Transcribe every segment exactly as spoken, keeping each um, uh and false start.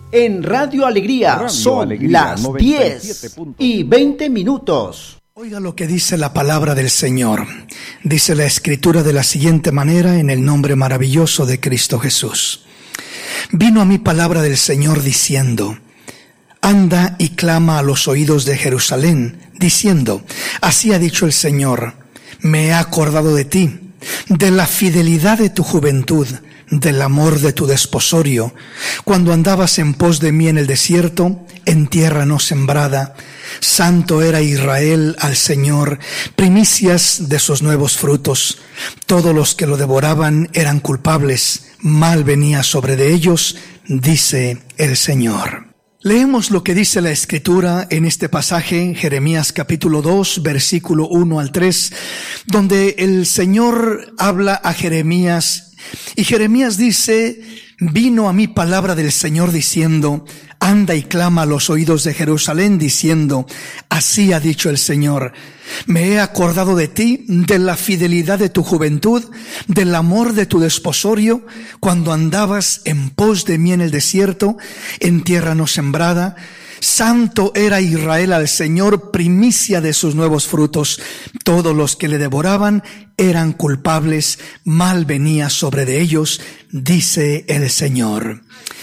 En Radio Alegría Radio son Alegría, las diez y veinte minutos. Oiga lo que dice la palabra del Señor. Dice la Escritura de la siguiente manera, en el nombre maravilloso de Cristo Jesús. Vino a mí palabra del Señor diciendo: anda y clama a los oídos de Jerusalén, diciendo: así ha dicho el Señor, me he acordado de ti, de la fidelidad de tu juventud, del amor de tu desposorio, cuando andabas en pos de mí en el desierto, en tierra no sembrada. Santo era Israel al Señor, primicias de sus nuevos frutos. Todos los que lo devoraban eran culpables, mal venía sobre de ellos, dice el Señor. Leemos lo que dice la Escritura en este pasaje, Jeremías capítulo dos, versículo uno al tres, donde el Señor habla a Jeremías, y Jeremías dice: vino a mí palabra del Señor diciendo: anda y clama a los oídos de Jerusalén, diciendo: así ha dicho el Señor, me he acordado de ti, de la fidelidad de tu juventud, del amor de tu desposorio, cuando andabas en pos de mí en el desierto, en tierra no sembrada. Santo era Israel al Señor, primicia de sus nuevos frutos. Todos los que le devoraban eran culpables, mal venía sobre de ellos, dice el Señor.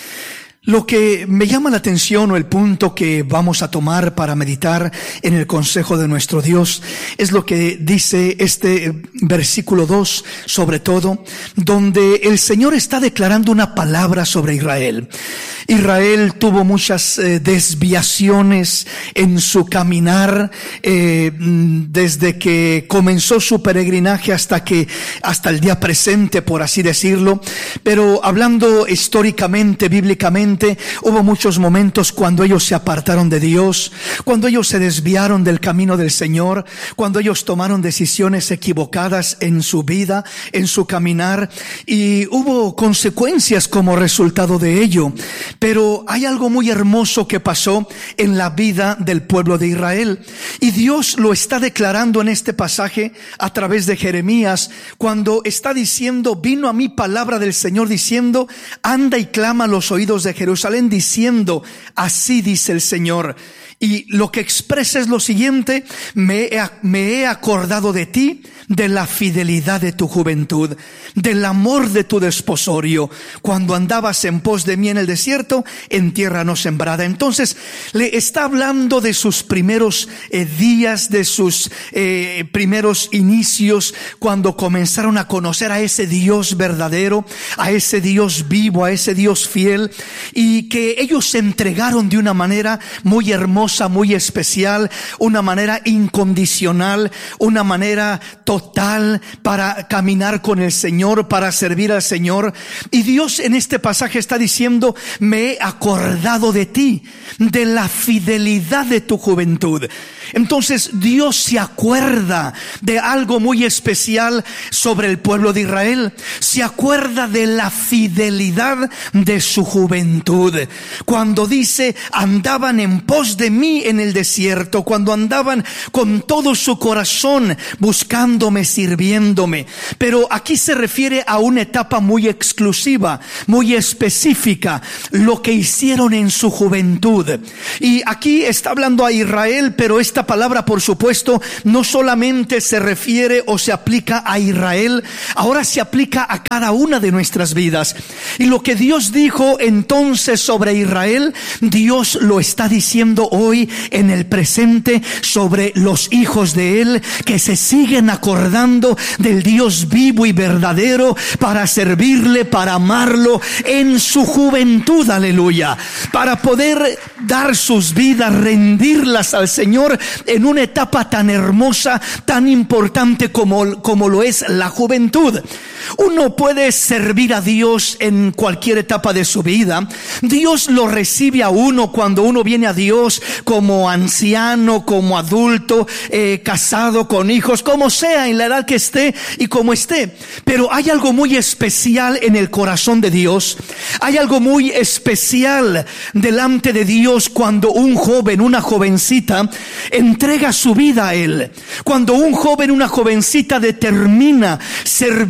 Lo que me llama la atención, o el punto que vamos a tomar para meditar en el consejo de nuestro Dios, es lo que dice este versículo dos, sobre todo, donde el Señor está declarando una palabra sobre Israel. Israel tuvo muchas eh, desviaciones en su caminar, eh, desde que comenzó su peregrinaje hasta que, hasta el día presente, por así decirlo. Pero hablando históricamente, bíblicamente, hubo muchos momentos cuando ellos se apartaron de Dios, cuando ellos se desviaron del camino del Señor, cuando ellos tomaron decisiones equivocadas en su vida, en su caminar, y hubo consecuencias como resultado de ello. Pero hay algo muy hermoso que pasó en la vida del pueblo de Israel, y Dios lo está declarando en este pasaje a través de Jeremías, cuando está diciendo: vino a mí palabra del Señor diciendo: anda y clama a los oídos de Jerusalén, diciendo: así dice el Señor. Y lo que expresa es lo siguiente: me he, me he acordado de ti, de la fidelidad de tu juventud, del amor de tu desposorio, cuando andabas en pos de mí en el desierto, en tierra no sembrada. Entonces le está hablando de sus primeros eh, días, de sus eh, primeros inicios, cuando comenzaron a conocer a ese Dios verdadero, a ese Dios vivo, a ese Dios fiel, y que ellos se entregaron de una manera muy hermosa, muy especial, una manera incondicional, una manera total para caminar con el Señor, para servir al Señor. Y Dios en este pasaje está diciendo: me he acordado de ti, de la fidelidad de tu juventud. Entonces Dios se acuerda de algo muy especial sobre el pueblo de Israel. Se acuerda de la fidelidad de su juventud. Cuando dice: andaban en pos de mí en el desierto, cuando andaban con todo su corazón buscándome, sirviéndome. Pero aquí se refiere a una etapa muy exclusiva, muy específica, lo que hicieron en su juventud. Y aquí está hablando a Israel, pero esta palabra, por supuesto, no solamente se refiere o se aplica a Israel, ahora se aplica a cada una de nuestras vidas. Y lo que Dios dijo entonces sobre Israel, Dios lo está diciendo hoy en el presente sobre los hijos de Él, que se siguen acordando del Dios vivo y verdadero para servirle, para amarlo en su juventud, aleluya, para poder dar sus vidas, rendirlas al Señor en una etapa tan hermosa, tan importante como, como lo es la juventud. Uno puede servir a Dios en cualquier etapa de su vida. Dios lo recibe a uno cuando uno viene a Dios como anciano, como adulto, eh, casado, con hijos, como sea, en la edad que esté y como esté. Pero hay algo muy especial en el corazón de Dios. Hay algo muy especial delante de Dios cuando un joven, una jovencita entrega su vida a Él. Cuando un joven, una jovencita determina servirle al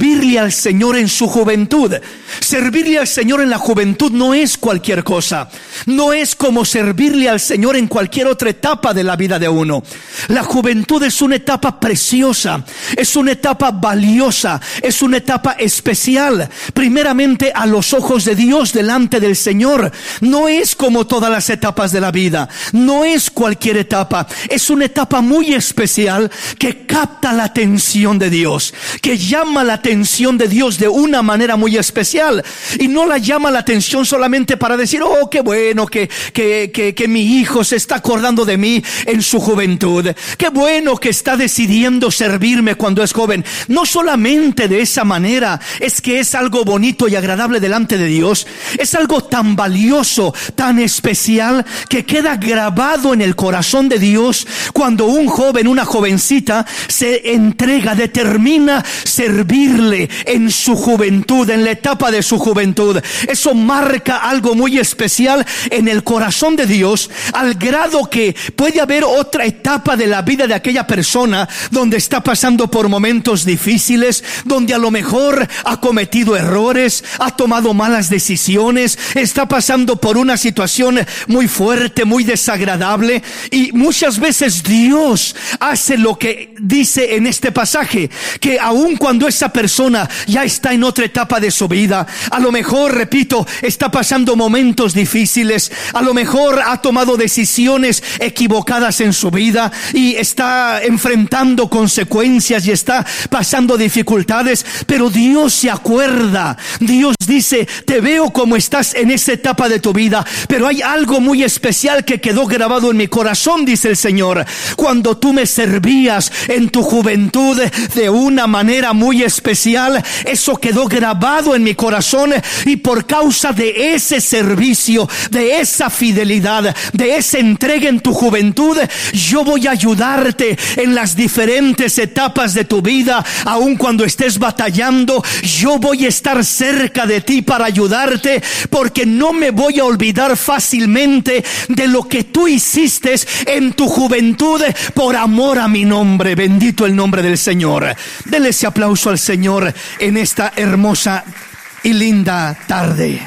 al Señor en su juventud. Servirle al Señor en la juventud no es cualquier cosa. No es como servirle al Señor en cualquier otra etapa de la vida de uno. La juventud es una etapa preciosa, es una etapa valiosa, es una etapa especial, primeramente a los ojos de Dios delante del Señor. No es como todas las etapas de la vida, no es cualquier etapa, es una etapa muy especial que capta la atención de Dios, que llama la atención de Dios de una manera muy especial, y no la llama la atención solamente para decir, oh, qué bueno que, que, que, que mi hijo se está acordando de mí en su juventud, qué bueno que está decidiendo servirme cuando es joven. No solamente de esa manera es que es algo bonito y agradable delante de Dios, es algo tan valioso, tan especial, que queda grabado en el corazón de Dios cuando un joven, una jovencita se entrega, determina servirle en su juventud, en la etapa de su juventud. Eso marca algo muy especial en el corazón de Dios, al grado que puede haber otra etapa de la vida de aquella persona donde está pasando por momentos difíciles, donde a lo mejor ha cometido errores, ha tomado malas decisiones, está pasando por una situación muy fuerte, muy desagradable, y muchas veces Dios hace lo que dice en este pasaje, que aun cuando esa persona ya está en otra etapa de su vida, a lo mejor, repito, está pasando momentos difíciles, a lo mejor ha tomado decisiones equivocadas en su vida y está enfrentando consecuencias y está pasando dificultades, pero Dios se acuerda. Dios dice, te veo como estás en esa etapa de tu vida, pero hay algo muy especial que quedó grabado en mi corazón, dice el Señor. Cuando tú me servías en tu juventud de una manera muy especial, eso quedó grabado en mi corazón, y por causa de ese servicio, de esa fidelidad, de esa entrega en tu juventud, yo voy a ayudarte en las diferentes etapas de tu vida. Aun cuando estés batallando, yo voy a estar cerca de ti para ayudarte, porque no me voy a olvidar fácilmente de lo que tú hiciste en tu juventud por amor a mi nombre. Bendito el nombre del Señor. Dele ese aplauso al Señor en esta hermosa y linda tarde.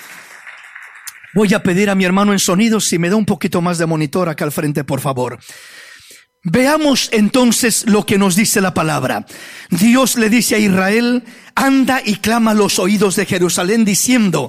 Voy a pedir a mi hermano en sonido si me da un poquito más de monitor acá al frente, por favor. Veamos entonces lo que nos dice la palabra. Dios le dice a Israel, anda y clama a los oídos de Jerusalén diciendo,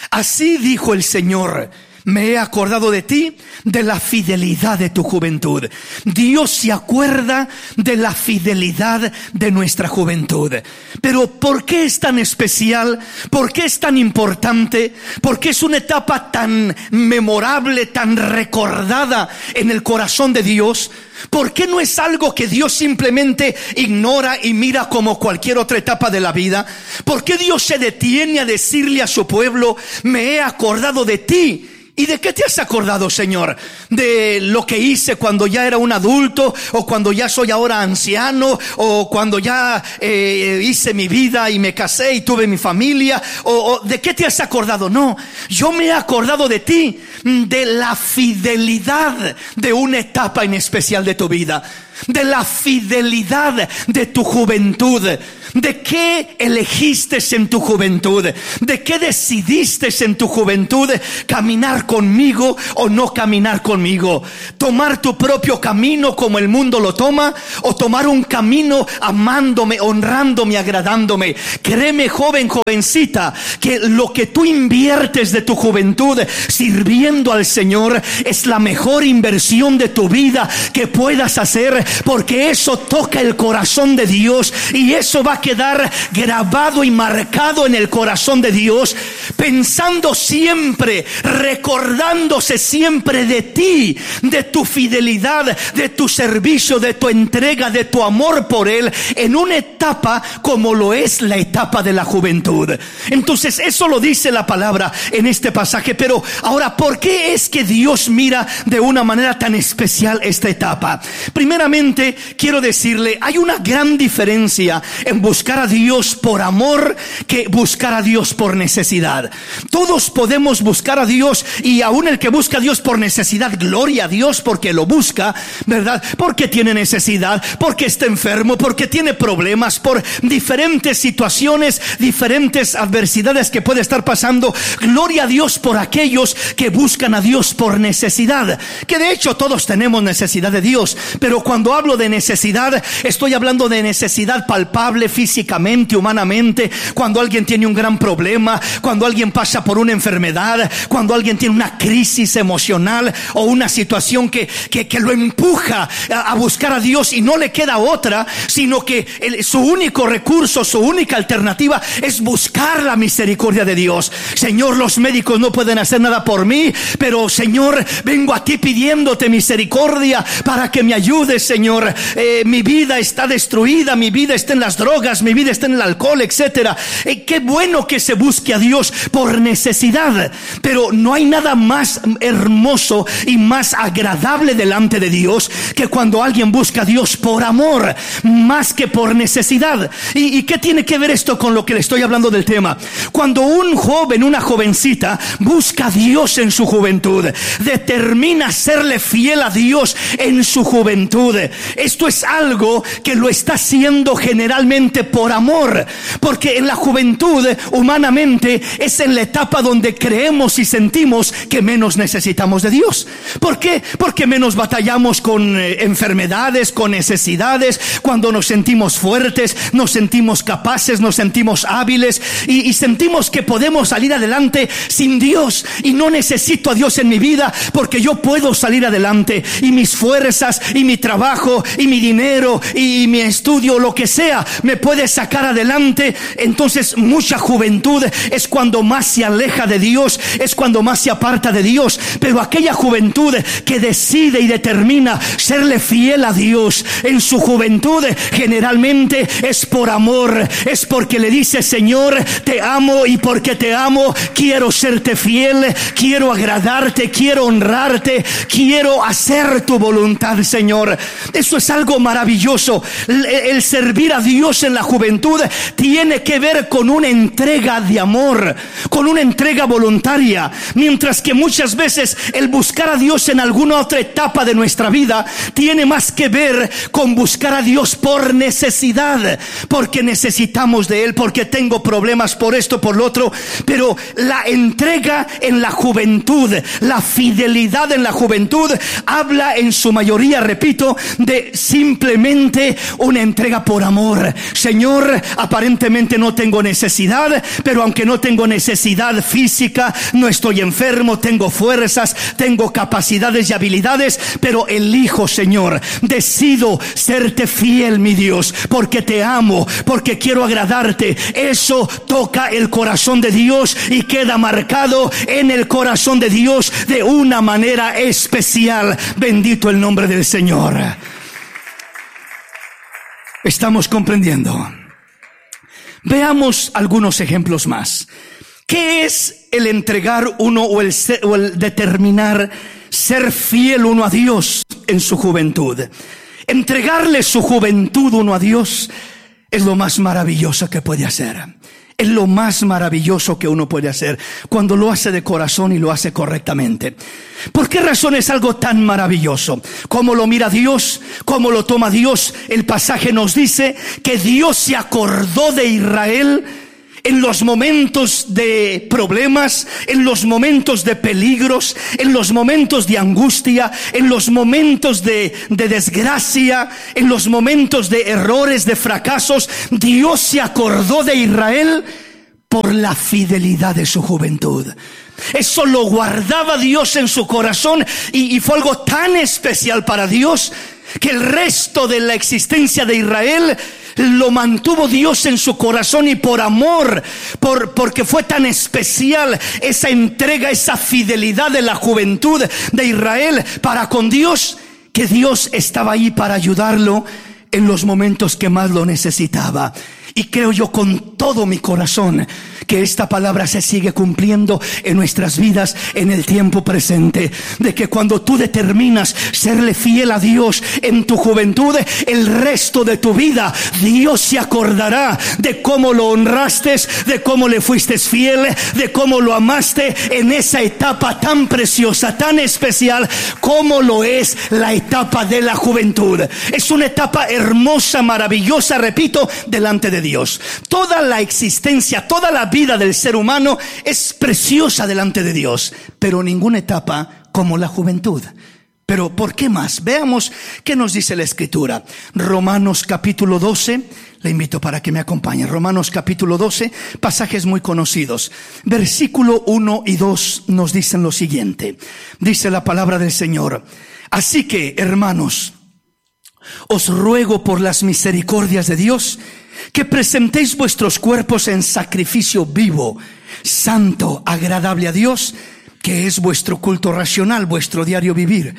así dijo el Señor, me he acordado de ti, de la fidelidad de tu juventud. Dios se acuerda de la fidelidad de nuestra juventud. Pero ¿por qué es tan especial? ¿Por qué es tan importante? ¿Por qué es una etapa tan memorable, tan recordada en el corazón de Dios? ¿Por qué no es algo que Dios simplemente ignora y mira como cualquier otra etapa de la vida? ¿Por qué Dios se detiene a decirle a su pueblo, me he acordado de ti? ¿Y de qué te has acordado, Señor? ¿De lo que hice cuando ya era un adulto? ¿O cuando ya soy ahora anciano? ¿O cuando ya eh, hice mi vida y me casé y tuve mi familia? ¿O, o de qué te has acordado? No, yo me he acordado de ti, de la fidelidad de una etapa en especial de tu vida, de la fidelidad de tu juventud. ¿De qué elegiste en tu juventud? ¿De qué decidiste en tu juventud? ¿Caminar conmigo o no caminar conmigo? ¿Tomar tu propio camino como el mundo lo toma? ¿O tomar un camino amándome, honrándome, agradándome? Créeme, joven, jovencita, que lo que tú inviertes de tu juventud sirviendo al Señor es la mejor inversión de tu vida que puedas hacer, porque eso toca el corazón de Dios y eso va a quedar grabado y marcado en el corazón de Dios, pensando siempre, recordándose siempre de ti, de tu fidelidad, de tu servicio, de tu entrega, de tu amor por Él, en una etapa como lo es la etapa de la juventud. Entonces eso lo dice la palabra en este pasaje. Pero ahora, ¿por qué es que Dios mira de una manera tan especial esta etapa? Primeramente, quiero decirle, hay una gran diferencia en buscar a Dios por amor que buscar a Dios por necesidad. Todos podemos buscar a Dios, y aún el que busca a Dios por necesidad, gloria a Dios porque lo busca, ¿verdad? Porque tiene necesidad, porque está enfermo, porque tiene problemas, por diferentes situaciones, diferentes adversidades que puede estar pasando. Gloria a Dios por aquellos que buscan a Dios por necesidad, que de hecho todos tenemos necesidad de Dios. Pero cuando hablo de necesidad, estoy hablando de necesidad palpable físicamente, humanamente. Cuando alguien tiene un gran problema, cuando alguien pasa por una enfermedad, cuando alguien tiene una crisis emocional o una situación que, que, que lo empuja a, a buscar a Dios y no le queda otra, sino que el, su único recurso, su única alternativa es buscar la misericordia de Dios. Señor, los médicos no pueden hacer nada por mí, pero Señor, vengo a ti pidiéndote misericordia para que me ayudes, Señor. Eh, mi vida está destruida, mi vida está en las drogas, mi vida está en el alcohol, etcétera. Eh, qué bueno que se busque a Dios por necesidad, pero no hay nada más hermoso y más agradable delante de Dios que cuando alguien busca a Dios por amor, más que por necesidad. ¿Y, y qué tiene que ver esto con lo que le estoy hablando del tema? Cuando un joven, una jovencita busca a Dios en su juventud, determina serle fiel a Dios en su juventud, esto es algo que lo está haciendo generalmente por amor, porque en la juventud, humanamente, es en la etapa donde creemos y sentimos que menos necesitamos de Dios. ¿Por qué? Porque menos batallamos con eh, enfermedades, con necesidades. Cuando nos sentimos fuertes, nos sentimos capaces, nos sentimos hábiles y, y sentimos que podemos salir adelante sin Dios, y no necesito a Dios en mi vida porque yo puedo salir adelante, y mis fuerzas y mi trabajo y mi dinero y mi estudio, lo que sea, me puede sacar adelante. Entonces mucha juventud es cuando más se aleja de Dios, es cuando más se aparta de Dios. Pero aquella juventud que decide y determina serle fiel a Dios en su juventud, generalmente es por amor, es porque le dice: Señor, te amo, y porque te amo quiero serte fiel, quiero agradarte, quiero honrarte, quiero hacer tu voluntad, Señor. Eso es algo maravilloso. El, el servir a Dios en la juventud tiene que ver con una entrega de amor, con una entrega voluntaria, mientras que muchas veces el buscar a Dios en alguna otra etapa de nuestra vida tiene más que ver con buscar a Dios por necesidad, porque necesitamos de Él, porque tengo problemas por esto, por lo otro. Pero la entrega en la juventud, la fidelidad en la juventud, habla en su mayoría, repito, de simplemente una entrega por amor. Señor, aparentemente no tengo necesidad, pero aunque no tengo necesidad física, no estoy enfermo, tengo fuerzas, tengo capacidades y habilidades, pero elijo, Señor, decido serte fiel, mi Dios, porque te amo, porque quiero agradarte. Eso toca el corazón de Dios y queda marcado en el corazón de Dios de una manera especial. Bendito el nombre del Señor. ¿Estamos comprendiendo? Veamos algunos ejemplos más. ¿Qué es el entregar uno o el, ser, o el determinar ser fiel uno a Dios en su juventud? Entregarle su juventud uno a Dios es lo más maravilloso que puede hacer. Es lo más maravilloso que uno puede hacer cuando lo hace de corazón y lo hace correctamente. ¿Por qué razón es algo tan maravilloso? ¿Cómo lo mira Dios? ¿Cómo lo toma Dios? El pasaje nos dice que Dios se acordó de Israel en los momentos de problemas, en los momentos de peligros, en los momentos de angustia, en los momentos de, de desgracia, en los momentos de errores, de fracasos. Dios se acordó de Israel por la fidelidad de su juventud. Eso lo guardaba Dios en su corazón y, y fue algo tan especial para Dios que el resto de la existencia de Israel lo mantuvo Dios en su corazón, y por amor, por, porque fue tan especial esa entrega, esa fidelidad de la juventud de Israel para con Dios, que Dios estaba ahí para ayudarlo en los momentos que más lo necesitaba. Y creo yo con todo mi corazón que esta palabra se sigue cumpliendo en nuestras vidas en el tiempo presente. De que cuando tú determinas serle fiel a Dios en tu juventud, el resto de tu vida Dios se acordará de cómo lo honraste, de cómo le fuiste fiel, de cómo lo amaste en esa etapa tan preciosa, tan especial como lo es la etapa de la juventud. Es una etapa hermosa, maravillosa, repito, delante de Dios. Dios. Toda la existencia, toda la vida del ser humano es preciosa delante de Dios, pero ninguna etapa como la juventud. Pero ¿por qué más? Veamos qué nos dice la Escritura. Romanos capítulo doce, le invito para que me acompañe. Romanos capítulo doce, pasajes muy conocidos. Versículo uno y dos nos dicen lo siguiente. Dice la palabra del Señor: así que, hermanos, os ruego por las misericordias de Dios que presentéis vuestros cuerpos en sacrificio vivo, santo, agradable a Dios, que es vuestro culto racional, vuestro diario vivir.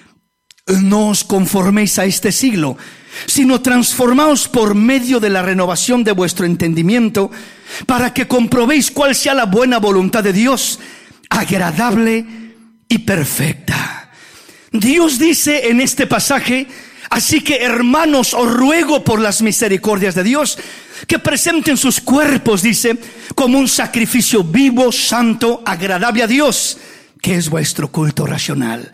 No os conforméis a este siglo, sino transformaos por medio de la renovación de vuestro entendimiento, para que comprobéis cuál sea la buena voluntad de Dios, agradable y perfecta. Dios dice en este pasaje: así que, hermanos, os ruego por las misericordias de Dios que presenten sus cuerpos, dice, como un sacrificio vivo, santo, agradable a Dios, que es vuestro culto racional.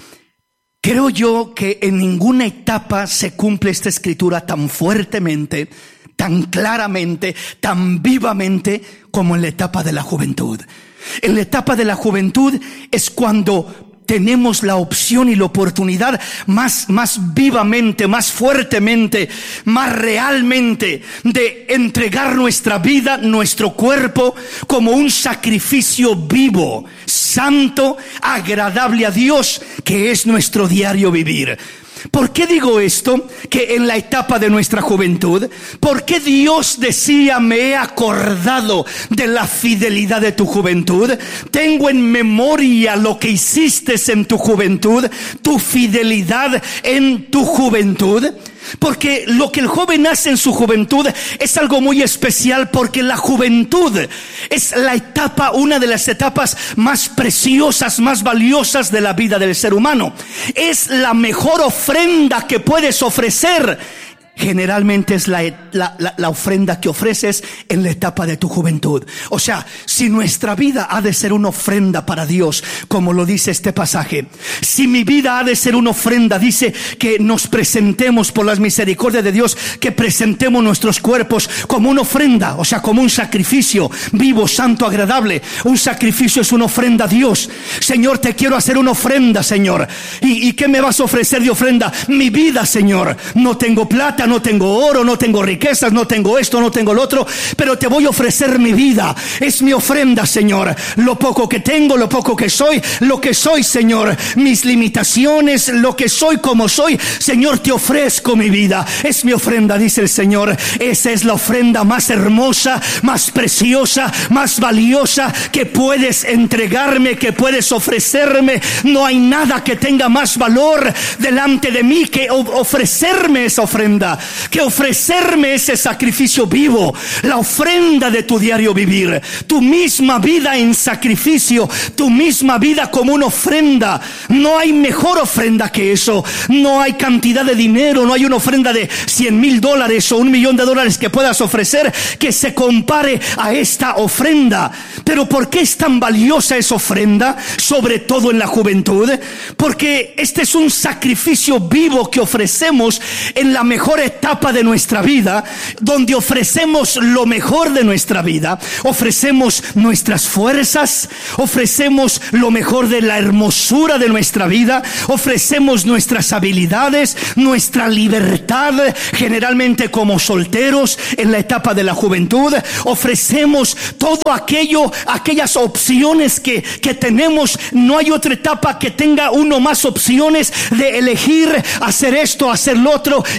Creo yo que en ninguna etapa se cumple esta escritura tan fuertemente, tan claramente, tan vivamente como en la etapa de la juventud. En la etapa de la juventud es cuando tenemos la opción y la oportunidad más, más vivamente, más fuertemente, más realmente de entregar nuestra vida, nuestro cuerpo como un sacrificio vivo, santo, agradable a Dios, que es nuestro diario vivir. ¿Por qué digo esto? Que en la etapa de nuestra juventud, ¿por qué Dios decía: me he acordado de la fidelidad de tu juventud? Tengo en memoria lo que hiciste en tu juventud, tu fidelidad en tu juventud. Porque lo que el joven hace en su juventud es algo muy especial, porque la juventud es la etapa, una de las etapas más preciosas, más valiosas de la vida del ser humano. Es la mejor ofrenda que puedes ofrecer. Generalmente es la, la, la, la ofrenda que ofreces en la etapa de tu juventud. O sea, si nuestra vida ha de ser una ofrenda para Dios, como lo dice este pasaje, si mi vida ha de ser una ofrenda, dice que nos presentemos por las misericordias de Dios, que presentemos nuestros cuerpos como una ofrenda, o sea, como un sacrificio vivo, santo, agradable. Un sacrificio es una ofrenda a Dios. Señor, te quiero hacer una ofrenda, Señor. ¿Y, y qué me vas a ofrecer de ofrenda? Mi vida, Señor. No tengo plata, no tengo oro, no tengo riquezas, no tengo esto, no tengo lo otro, pero te voy a ofrecer mi vida. Es mi ofrenda, Señor. Lo poco que tengo, lo poco que soy, lo que soy, Señor, mis limitaciones, lo que soy como soy, Señor, te ofrezco mi vida. Es mi ofrenda, dice el Señor. Esa es la ofrenda más hermosa, más preciosa, más valiosa que puedes entregarme, que puedes ofrecerme. No hay nada que tenga más valor delante de mí que ofrecerme esa ofrenda, que ofrecerme ese sacrificio vivo, la ofrenda de tu diario vivir, tu misma vida en sacrificio, tu misma vida como una ofrenda. No hay mejor ofrenda que eso. No hay cantidad de dinero, no hay una ofrenda de cien mil dólares o un millón de dólares que puedas ofrecer que se compare a esta ofrenda. Pero ¿por qué es tan valiosa esa ofrenda? Sobre todo en la juventud, porque este es un sacrificio vivo que ofrecemos en la mejor etapa de nuestra vida, donde ofrecemos lo mejor de nuestra vida, ofrecemos nuestras fuerzas, ofrecemos lo mejor de la hermosura de nuestra vida, ofrecemos nuestras habilidades, nuestra libertad, generalmente como solteros en la etapa de la juventud, ofrecemos todo aquello, aquellas opciones que, que tenemos. No hay otra etapa que tenga uno más opciones de elegir hacer esto, hacer lo otro, irse al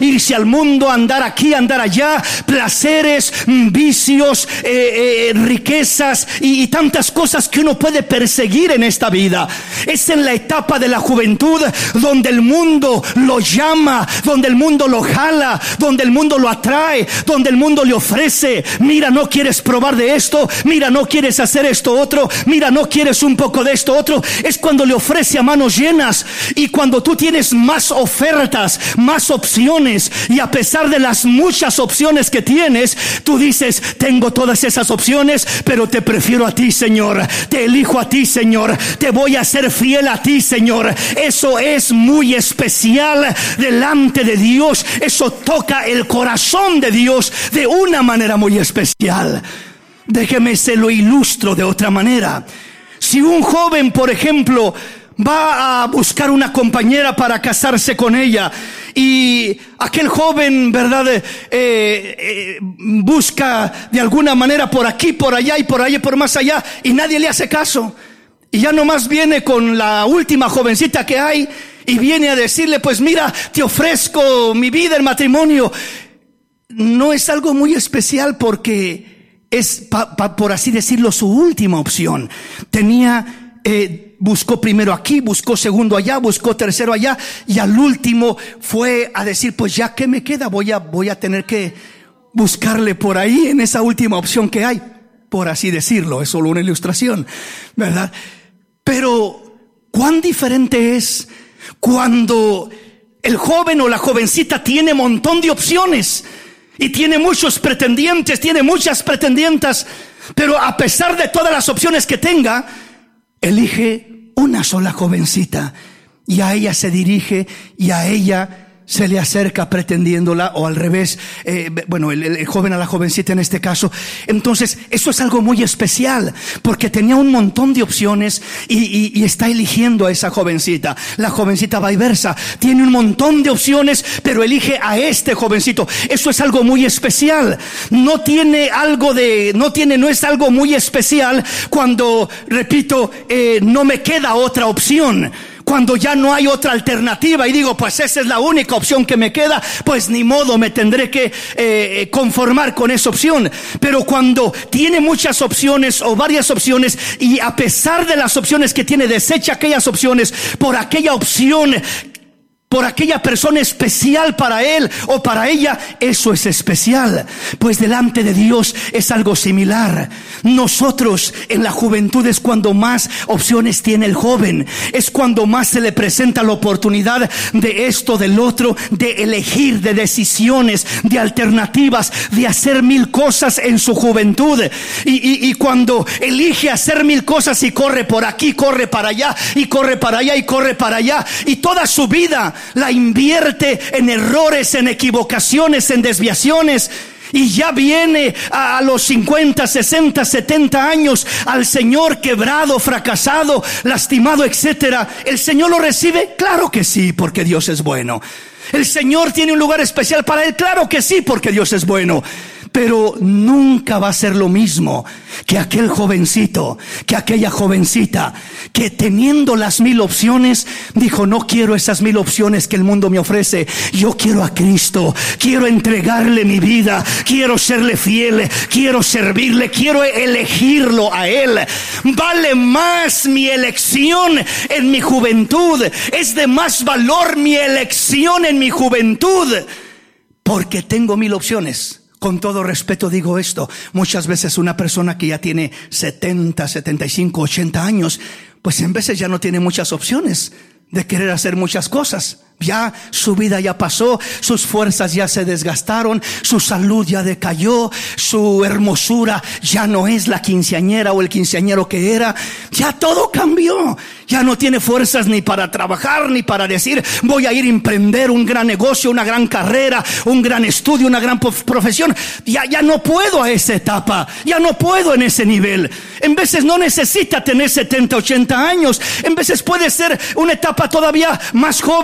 mundo, andar aquí, andar allá, placeres, vicios, eh, eh, riquezas y, y tantas cosas que uno puede perseguir en esta vida. Es en la etapa de la juventud donde el mundo lo llama, donde el mundo lo jala, donde el mundo lo atrae, donde el mundo le ofrece: mira, no quieres probar de esto, mira, no quieres hacer esto otro, mira, no quieres un poco de esto otro. Es cuando le ofrece a manos llenas, y cuando tú tienes más ofertas, más opciones, y a pesar de las muchas opciones que tienes, tú dices: tengo todas esas opciones, pero te prefiero a ti, Señor, te elijo a ti, Señor, te voy a ser fiel a ti, Señor. Eso es muy especial delante de Dios. Eso toca el corazón de Dios de una manera muy especial. Déjeme se lo ilustro de otra manera. Si un joven, por ejemplo, va a buscar una compañera para casarse con ella, y aquel joven, ¿verdad? Eh, eh, busca de alguna manera por aquí, por allá y por allá y por más allá, y nadie le hace caso. Y ya nomás viene con la última jovencita que hay y viene a decirle: pues mira, te ofrezco mi vida en matrimonio. No es algo muy especial, porque es, pa, pa, por así decirlo, su última opción. Tenía, eh, buscó primero aquí, buscó segundo allá, buscó tercero allá, y al último fue a decir: pues ya, ¿qué me queda? Voy a, voy a tener que buscarle por ahí en esa última opción que hay, por así decirlo. Es solo una ilustración, ¿verdad? Pero cuán diferente es cuando el joven o la jovencita tiene un montón de opciones y tiene muchos pretendientes, tiene muchas pretendientas, pero a pesar de todas las opciones que tenga, elige una sola jovencita, y a ella se dirige, y a ella se le acerca pretendiéndola, o al revés, eh, bueno, el, el joven a la jovencita en este caso. Entonces, eso es algo muy especial, porque tenía un montón de opciones y, y, y está eligiendo a esa jovencita. La jovencita viceversa, tiene un montón de opciones, pero elige a este jovencito. Eso es algo muy especial. No tiene algo de, no tiene, no es algo muy especial cuando, repito, eh, no me queda otra opción. Cuando ya no hay otra alternativa y digo: pues esa es la única opción que me queda, pues ni modo, me tendré que eh, conformar con esa opción. Pero cuando tiene muchas opciones o varias opciones, y a pesar de las opciones que tiene, desecha aquellas opciones por aquella opción, por aquella persona especial para él o para ella, eso es especial. Pues delante de Dios es algo similar. Nosotros en la juventud es cuando más opciones tiene el joven, es cuando más se le presenta la oportunidad de esto, del otro, de elegir, de decisiones, de alternativas, de hacer mil cosas en su juventud. Y, y, y cuando elige hacer mil cosas y corre por aquí, corre para allá y corre para allá y corre para allá, y toda su vida la invierte en errores, en equivocaciones, en desviaciones, y ya viene a los cincuenta, sesenta, setenta años al Señor quebrado, fracasado, lastimado, etcétera. ¿El Señor lo recibe? Claro que sí, porque Dios es bueno. ¿El Señor tiene un lugar especial para él? Claro que sí, porque Dios es bueno. Pero nunca va a ser lo mismo que aquel jovencito, que aquella jovencita, que teniendo las mil opciones, dijo: no quiero esas mil opciones que el mundo me ofrece. Yo quiero a Cristo, quiero entregarle mi vida, quiero serle fiel, quiero servirle, quiero elegirlo a Él. Vale más mi elección en mi juventud, es de más valor mi elección en mi juventud, porque tengo mil opciones. Con todo respeto digo esto: muchas veces una persona que ya tiene setenta, setenta y cinco, ochenta años, pues en veces ya no tiene muchas opciones de querer hacer muchas cosas. Ya su vida ya pasó, sus fuerzas ya se desgastaron, su salud ya decayó, su hermosura ya no es la quinceañera o el quinceañero que era. Ya todo cambió. Ya no tiene fuerzas ni para trabajar, ni para decir: voy a ir a emprender un gran negocio, una gran carrera, un gran estudio, una gran profesión. Ya, ya no puedo a esa etapa, ya no puedo en ese nivel. En veces no necesita tener setenta, ochenta años. En veces puede ser una etapa todavía más joven, un joven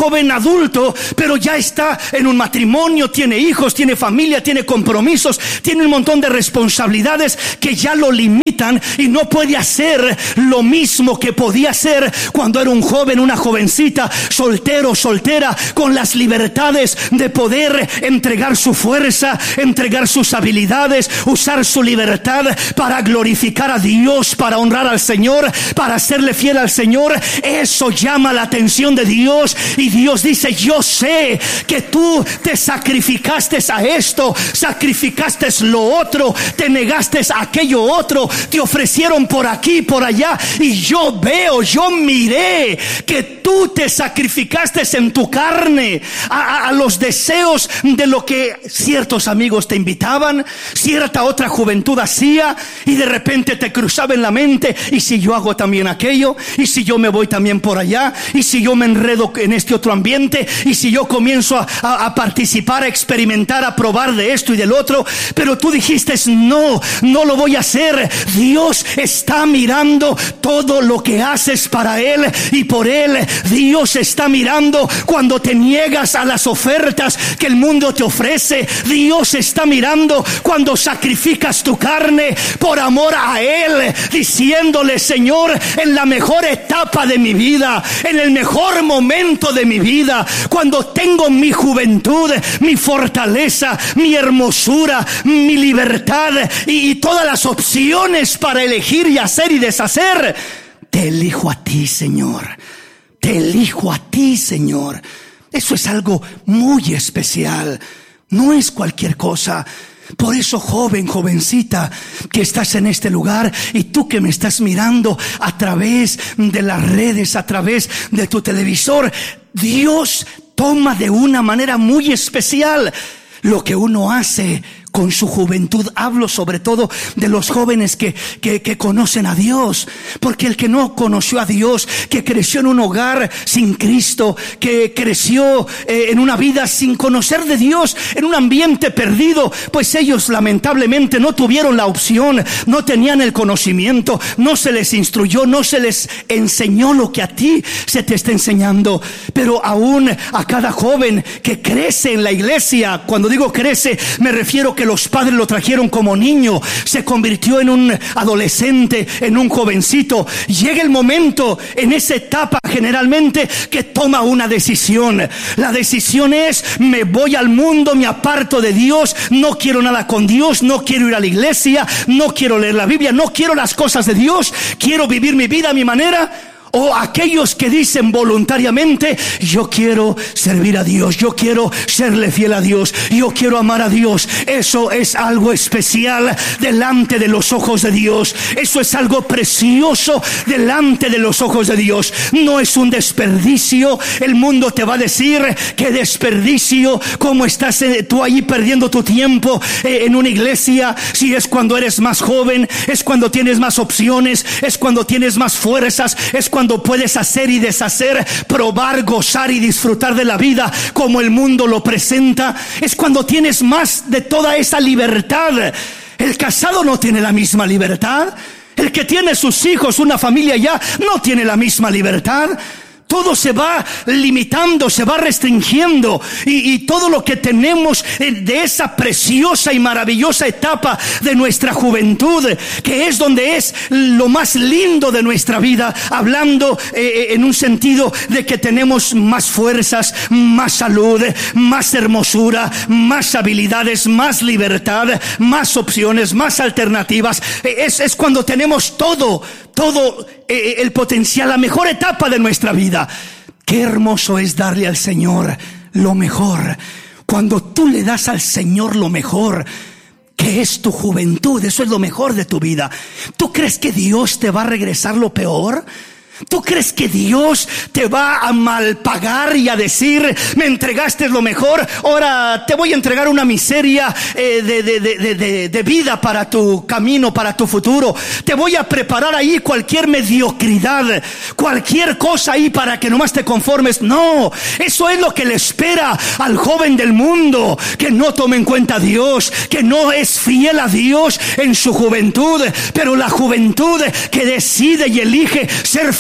joven adulto, pero ya está en un matrimonio, tiene hijos, tiene familia, tiene compromisos, tiene un montón de responsabilidades que ya lo limitan y no puede hacer lo mismo que podía hacer cuando era un joven, una jovencita, soltero, soltera, con las libertades de poder entregar su fuerza, entregar sus habilidades, usar su libertad para glorificar a Dios, para honrar al Señor, para serle fiel al Señor. Eso llama la atención de Dios, y Dios dice: yo sé que tú te sacrificaste a esto, sacrificaste lo otro, te negaste a aquello otro, te ofrecieron por aquí, por allá, y yo veo, yo miré que tú te sacrificaste en tu carne a, a, a los deseos de lo que ciertos amigos te invitaban, cierta otra juventud hacía, y de repente te cruzaba en la mente: y si yo hago también aquello, y si yo me voy también por allá, y si yo me enredo en este otro ambiente, y si yo comienzo a, a, a participar, a experimentar, a probar de esto y del otro. Pero tú dijiste: no, no lo voy a hacer. Dios está mirando todo lo que haces para Él y por Él. Dios está mirando cuando te niegas a las ofertas que el mundo te ofrece. Dios está mirando cuando sacrificas tu carne por amor a Él, diciéndole: Señor, en la mejor etapa de mi vida, en el mejor momento de mi vida, cuando tengo mi juventud, mi fortaleza, mi hermosura, mi libertad y, y todas las opciones para elegir y hacer y deshacer, te elijo a ti, Señor. Te elijo a ti, Señor. Eso es algo muy especial. No es cualquier cosa. Por eso, joven, jovencita, que estás en este lugar, y tú que me estás mirando a través de las redes, a través de tu televisor, Dios toma de una manera muy especial lo que uno hace con su juventud. Hablo sobre todo de los jóvenes que, que, que conocen a Dios, porque el que no conoció a Dios, que creció en un hogar sin Cristo, que creció eh, en una vida sin conocer de Dios, en un ambiente perdido, pues ellos lamentablemente no tuvieron la opción, no tenían el conocimiento, no se les instruyó, no se les enseñó lo que a ti se te está enseñando. Pero aún a cada joven que crece en la iglesia, cuando digo crece, me refiero que los padres lo trajeron como niño, se convirtió en un adolescente, en un jovencito. Llega el momento en esa etapa generalmente que toma una decisión. La decisión es: me voy al mundo, me aparto de Dios, no quiero nada con Dios, no quiero ir a la iglesia, no quiero leer la Biblia, no quiero las cosas de Dios, quiero vivir mi vida a mi manera. O aquellos que dicen voluntariamente: yo quiero servir a Dios, yo quiero serle fiel a Dios, yo quiero amar a Dios. Eso es algo especial delante de los ojos de Dios. Eso es algo precioso delante de los ojos de Dios. No es un desperdicio. El mundo te va a decir: qué desperdicio, cómo estás tú ahí perdiendo tu tiempo en una iglesia. Si es cuando eres más joven, es cuando tienes más opciones, es cuando tienes más fuerzas, es cuando cuando puedes hacer y deshacer, probar, gozar y disfrutar de la vida como el mundo lo presenta. Es cuando tienes más de toda esa libertad. El casado no tiene la misma libertad. El que tiene sus hijos, una familia ya, no tiene la misma libertad. Todo se va limitando, se va restringiendo, y, y todo lo que tenemos de esa preciosa y maravillosa etapa de nuestra juventud, que es donde es lo más lindo de nuestra vida, hablando eh, en un sentido de que tenemos más fuerzas, más salud, más hermosura, más habilidades, más libertad, más opciones, más alternativas. Es, es cuando tenemos todo, todo eh, el potencial, la mejor etapa de nuestra vida. Qué hermoso es darle al Señor lo mejor. Cuando tú le das al Señor lo mejor, que es tu juventud, eso es lo mejor de tu vida. ¿Tú crees que Dios te va a regresar lo peor? ¿Tú crees que Dios te va a malpagar y a decir: me entregaste lo mejor, ahora te voy a entregar una miseria eh, de, de, de, de, de vida para tu camino, para tu futuro? Te voy a preparar ahí cualquier mediocridad, cualquier cosa ahí para que nomás te conformes. No, eso es lo que le espera al joven del mundo, que no tome en cuenta a Dios, que no es fiel a Dios en su juventud. Pero la juventud que decide y elige ser fiel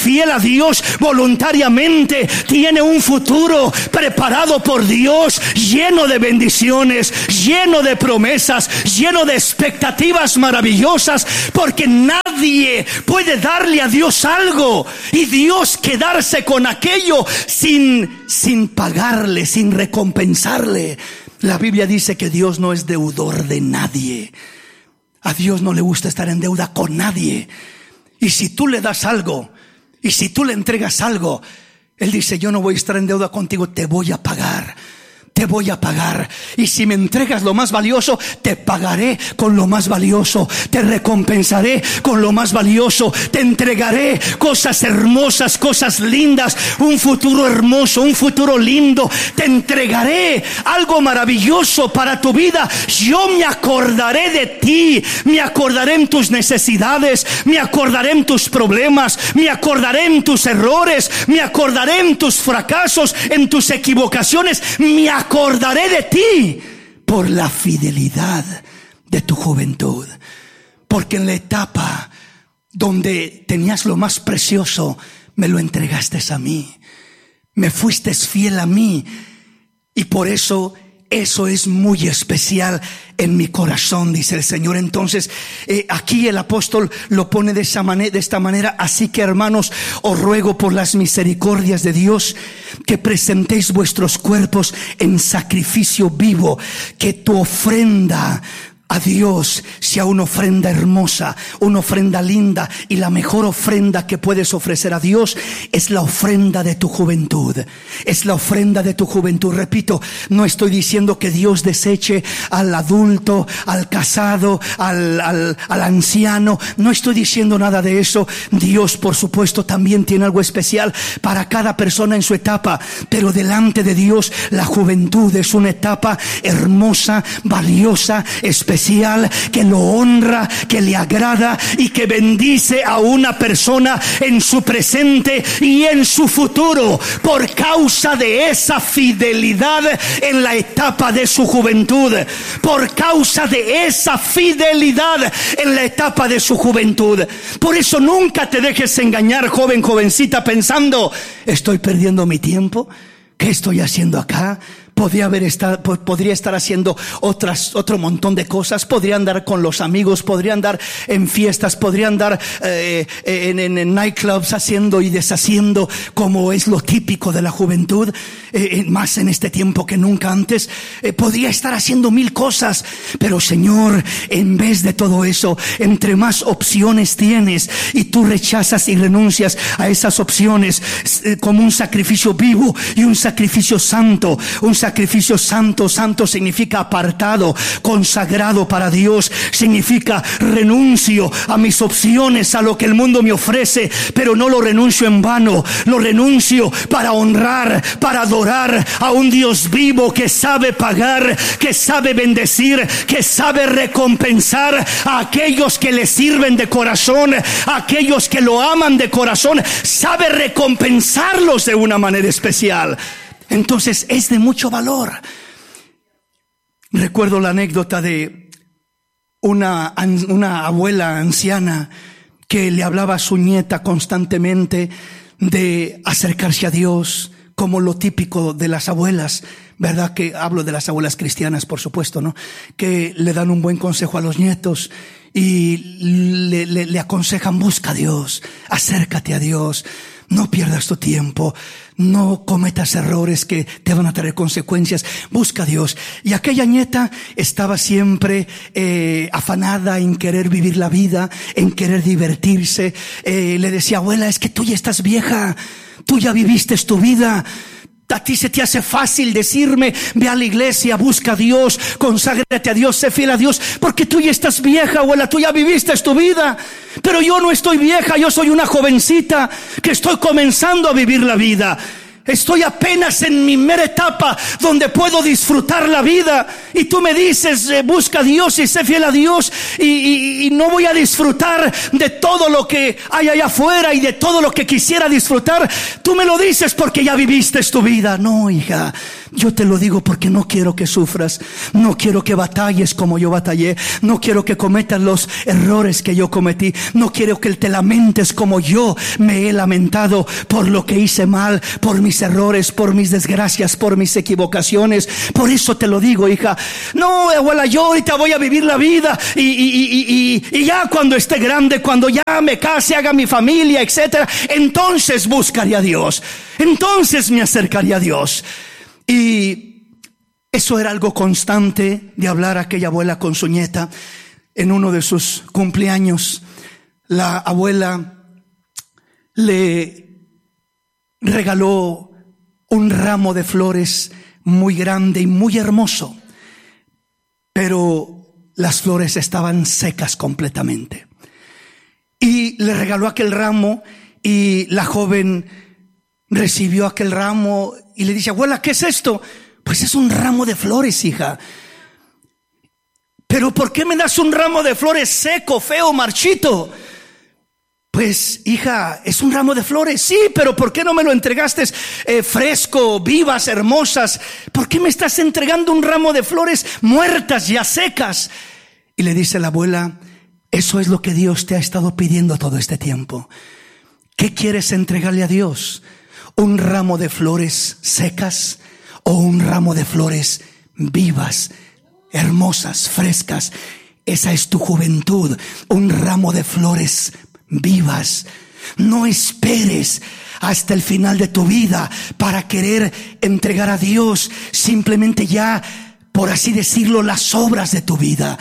fiel a Dios voluntariamente tiene un futuro preparado por Dios, lleno de bendiciones, lleno de promesas, lleno de expectativas maravillosas, porque nadie puede darle a Dios algo y Dios quedarse con aquello sin, sin pagarle, sin recompensarle. La Biblia dice que Dios no es deudor de nadie. A Dios no le gusta estar en deuda con nadie. Y si tú le das algo, y si tú le entregas algo, Él dice: yo no voy a estar en deuda contigo, te voy a pagar. Te voy a pagar. Y si me entregas lo más valioso, te pagaré con lo más valioso. Te recompensaré con lo más valioso. Te entregaré cosas hermosas, cosas lindas, un futuro hermoso, un futuro lindo. Te entregaré algo maravilloso para tu vida. Yo me acordaré de ti. Me acordaré en tus necesidades. Me acordaré en tus problemas. Me acordaré en tus errores. Me acordaré en tus fracasos, en tus equivocaciones. Me acordaré de ti por la fidelidad de tu juventud. Porque en la etapa donde tenías lo más precioso, me lo entregaste a mí. Me fuiste fiel a mí. Y por eso, eso es muy especial en mi corazón, dice el Señor. Entonces, eh, aquí el apóstol lo pone de esa manera, de esta manera. Así que, hermanos, os ruego por las misericordias de Dios que presentéis vuestros cuerpos en sacrificio vivo, que tu ofrenda a Dios sea una ofrenda hermosa, una ofrenda linda. Y la mejor ofrenda que puedes ofrecer a Dios es la ofrenda de tu juventud. Es la ofrenda de tu juventud. Repito, no estoy diciendo que Dios deseche al adulto, al casado, al, al, al anciano. No estoy diciendo nada de eso. Dios, por supuesto, también tiene algo especial para cada persona en su etapa. Pero delante de Dios, la juventud es una etapa hermosa, valiosa, especial, que lo honra, que le agrada y que bendice a una persona en su presente y en su futuro, por causa de esa fidelidad en la etapa de su juventud. Por causa de esa fidelidad en la etapa de su juventud. Por eso nunca te dejes engañar, joven, jovencita, pensando: estoy perdiendo mi tiempo. ¿Qué estoy haciendo acá? Podría haber estar, podría estar haciendo otras, otro montón de cosas. Podría andar con los amigos, podría andar en fiestas, podría andar eh, en, en, en nightclubs haciendo y deshaciendo, como es lo típico de la juventud, eh, más en este tiempo que nunca antes. Eh, podría estar haciendo mil cosas, pero Señor, en vez de todo eso, entre más opciones tienes y tú rechazas y renuncias a esas opciones, eh, como un sacrificio vivo y un sacrificio santo, un sacrificio Sacrificio santo. Santo significa apartado, consagrado para Dios. Significa renuncio a mis opciones, a lo que el mundo me ofrece, pero no lo renuncio en vano. Lo renuncio para honrar, para adorar a un Dios vivo que sabe pagar, que sabe bendecir, que sabe recompensar a aquellos que le sirven de corazón, a aquellos que lo aman de corazón. Sabe recompensarlos de una manera especial. Entonces es de mucho valor. Recuerdo la anécdota de una, una abuela anciana que le hablaba a su nieta constantemente de acercarse a Dios, como lo típico de las abuelas, ¿verdad? Que hablo de las abuelas cristianas, por supuesto, ¿no? Que le dan un buen consejo a los nietos y le, le, le aconsejan: busca a Dios, acércate a Dios. No pierdas tu tiempo, no cometas errores que te van a traer consecuencias. Busca a Dios. Y aquella nieta estaba siempre eh, afanada en querer vivir la vida, en querer divertirse. Eh, le decía: abuela, es que tú ya estás vieja, tú ya viviste tu vida. A ti se te hace fácil decirme: ve a la iglesia, busca a Dios, conságrate a Dios, sé fiel a Dios, porque tú ya estás vieja, abuela, tú ya viviste tu vida. Pero yo no estoy vieja, yo soy una jovencita que estoy comenzando a vivir la vida. Estoy apenas en mi mera etapa donde puedo disfrutar la vida. Y tú me dices: eh, busca a Dios y sé fiel a Dios. Y, y, y no voy a disfrutar de todo lo que hay allá afuera y de todo lo que quisiera disfrutar. Tú me lo dices porque ya viviste tu vida. No, hija, Yo te lo digo porque no quiero que sufras, no quiero que batalles como yo batallé, no quiero que cometas los errores que yo cometí, no quiero que te lamentes como yo me he lamentado por lo que hice mal, por mis errores, por mis desgracias, por mis equivocaciones. Por eso te lo digo, hija. No, abuela, yo ahorita voy a vivir la vida y, y, y, y, y ya cuando esté grande, cuando ya me case, haga mi familia, etcétera, entonces buscaré a Dios, entonces me acercaré a Dios. Y eso era algo constante de hablar aquella abuela con su nieta. En uno de sus cumpleaños, la abuela le regaló un ramo de flores muy grande y muy hermoso, pero las flores estaban secas completamente. Y le regaló aquel ramo y la joven recibió aquel ramo y le dice: abuela, ¿qué es esto? Pues es un ramo de flores, hija. ¿Pero por qué me das un ramo de flores seco, feo, marchito? Pues, hija, es un ramo de flores. Sí, pero ¿por qué no me lo entregaste eh, fresco, vivas, hermosas? ¿Por qué me estás entregando un ramo de flores muertas, ya secas? Y le dice la abuela: eso es lo que Dios te ha estado pidiendo todo este tiempo. ¿Qué quieres entregarle a Dios? ¿Un ramo de flores secas o un ramo de flores vivas, hermosas, frescas? Esa es tu juventud, un ramo de flores vivas. No esperes hasta el final de tu vida para querer entregar a Dios simplemente ya, por así decirlo, las obras de tu vida.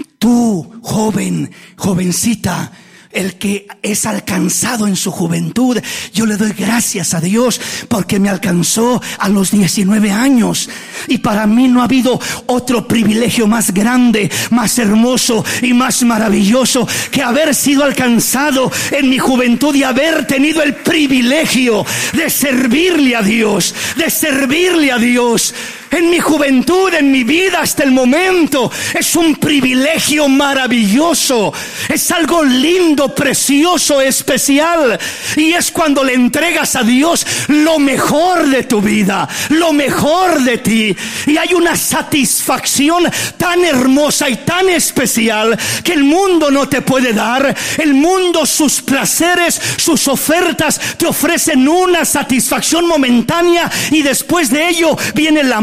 Tú, joven, jovencita, el que es alcanzado en su juventud, yo le doy gracias a Dios porque me alcanzó a los diecinueve años, y para mí no ha habido otro privilegio más grande, más hermoso y más maravilloso que haber sido alcanzado en mi juventud y haber tenido el privilegio de servirle a Dios, de servirle a Dios. En mi juventud, en mi vida hasta el momento, es un privilegio maravilloso, es algo lindo, precioso, especial, y es cuando le entregas a Dios lo mejor de tu vida, lo mejor de ti, y hay una satisfacción tan hermosa y tan especial que el mundo no te puede dar. El mundo, sus placeres, sus ofertas te ofrecen una satisfacción momentánea, y después de ello viene la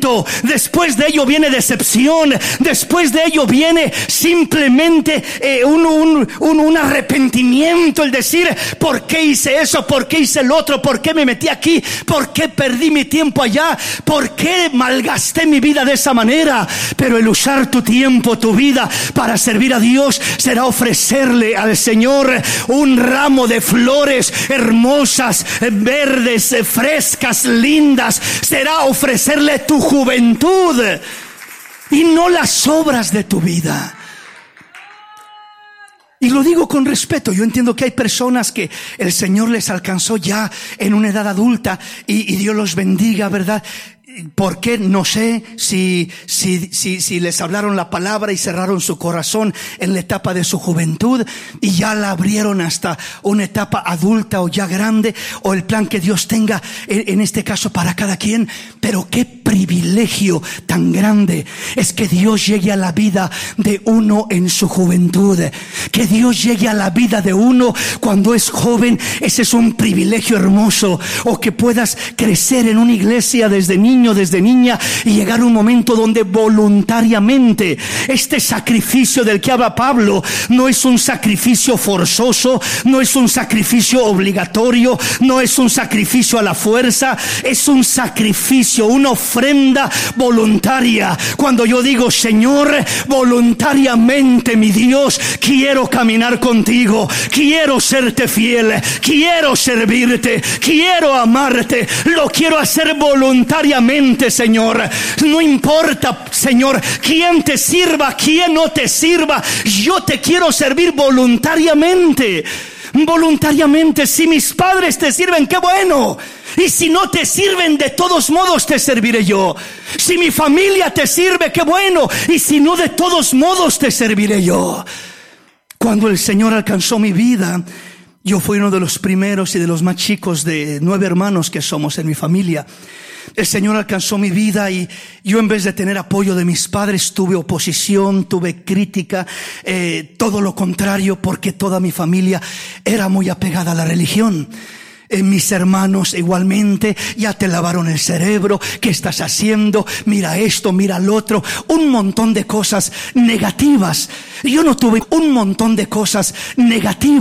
después de ello viene decepción, después de ello viene simplemente eh, un, un, un, un arrepentimiento, el decir: ¿por qué hice eso? ¿Por qué hice el otro? ¿Por qué me metí aquí? ¿Por qué perdí mi tiempo allá? ¿Por qué malgasté mi vida de esa manera? Pero el usar tu tiempo, tu vida para servir a Dios será ofrecerle al Señor un ramo de flores hermosas, verdes, frescas, lindas. Será ofrecerle tu juventud y no las obras de tu vida. Y lo digo con respeto. Yo entiendo que hay personas que el Señor les alcanzó ya en una edad adulta y, y Dios los bendiga, ¿verdad? ¿Por qué? No sé si, si, si, si les hablaron la palabra y cerraron su corazón en la etapa de su juventud y ya la abrieron hasta una etapa adulta o ya grande, o el plan que Dios tenga en, en este caso para cada quien. Pero qué privilegio tan grande es que Dios llegue a la vida de uno en su juventud, que Dios llegue a la vida de uno cuando es joven. Ese es un privilegio hermoso. O que puedas crecer en una iglesia desde niño, desde niña, y llegar a un momento donde voluntariamente este sacrificio del que habla Pablo no es un sacrificio forzoso, no es un sacrificio obligatorio, no es un sacrificio a la fuerza, es un sacrificio, una ofrenda voluntaria. Cuando yo digo: Señor, voluntariamente, mi Dios, quiero caminar contigo, quiero serte fiel, quiero servirte, quiero amarte, lo quiero hacer voluntariamente, Señor. No importa, Señor, quién te sirva, quién no te sirva, yo te quiero servir voluntariamente. Voluntariamente. Si mis padres te sirven, qué bueno. Y si no te sirven, de todos modos te serviré yo. Si mi familia te sirve, qué bueno. Y si no, de todos modos te serviré yo. Cuando el Señor alcanzó mi vida, yo fui uno de los primeros y de los más chicos de nueve hermanos que somos en mi familia. El Señor alcanzó mi vida y yo, en vez de tener apoyo de mis padres, tuve oposición, tuve crítica, eh, todo lo contrario, porque toda mi familia era muy apegada a la religión. Eh, mis hermanos igualmente, ya te lavaron el cerebro, ¿qué estás haciendo? Mira esto, mira lo otro, un montón de cosas negativas. Yo no tuve un montón de cosas negativas.